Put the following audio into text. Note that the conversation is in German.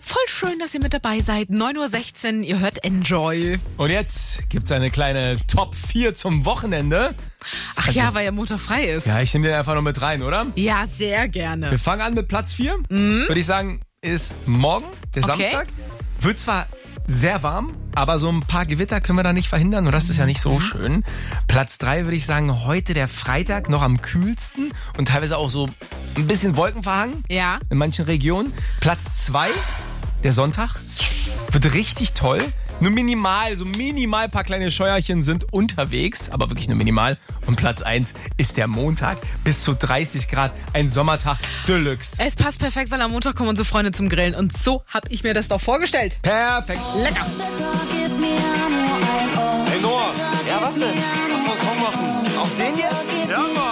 Voll schön, dass ihr mit dabei seid. 9:16 Uhr, ihr hört Enjoy. Und jetzt gibt's eine kleine Top 4 zum Wochenende. Ach ja, weil ja Montag frei ist. Ja, ich nehme den einfach noch mit rein, oder? Ja, sehr gerne. Wir fangen an mit Platz 4. Würde ich sagen, ist morgen, der Samstag. Wird zwar sehr warm, aber so ein paar Gewitter können wir da nicht verhindern und das ist ja nicht so schön. Platz 3 würde ich sagen, heute der Freitag, noch am kühlsten und teilweise auch so ein bisschen wolkenverhangen. Ja. In manchen Regionen. Platz 2, der Sonntag. Wird richtig toll. Nur minimal ein paar kleine Scheuerchen sind unterwegs, aber wirklich nur minimal. Und Platz 1 ist der Montag, bis zu 30 Grad, ein Sommertag Deluxe. Es passt perfekt, weil am Montag kommen unsere Freunde zum Grillen und so hab ich mir das doch vorgestellt. Perfekt. Lecker. Hey Noah. Ja, was denn? Lass mal einen Song machen. Auf den jetzt? Ja, Mann.